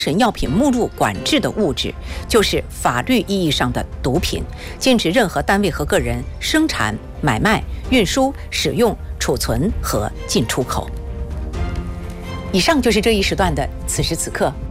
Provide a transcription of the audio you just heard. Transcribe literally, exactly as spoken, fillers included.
审药品目录管制的物质，就是法律意义上的毒品，禁止任何单位和个人生产、买卖、运输、使用、储存和进出口。以上就是这一时段的此时此刻。